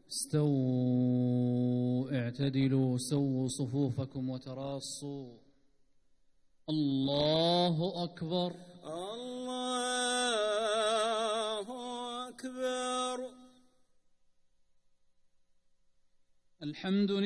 استووا اعتدلوا سووا صفوفكم وتراصوا. الله أكبر. الله أكبر. الحمد لله.